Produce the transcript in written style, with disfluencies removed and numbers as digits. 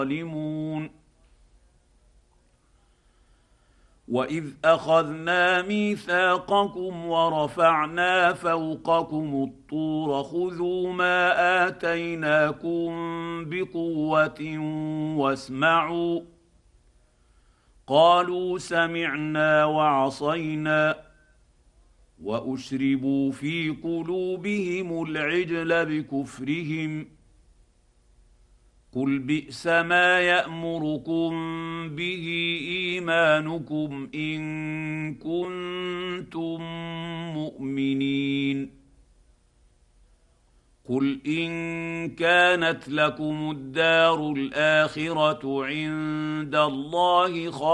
ظالمون واذ اخذنا ميثاقكم ورفعنا فوقكم الطور خذوا ما اتيناكم بقوه واسمعوا قالوا سمعنا وعصينا واشربوا في قلوبهم العجل بكفرهم قل بئس ما يامركم به ايمانكم ان كنتم مؤمنين قل ان كانت لكم الدار الاخره عند الله